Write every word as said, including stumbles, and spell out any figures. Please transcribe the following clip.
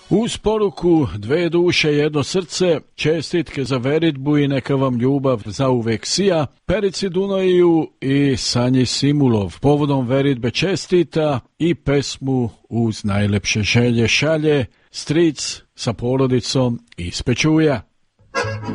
Uz poruku dve duše jedno srce, čestitke za veritbu i neka vam ljubav zauvek sija, Perici Dunoju i Sanji Simulov povodom veritbe čestita i pesmu uz najlepše želje šalje stric sa porodicom iz Pečuja.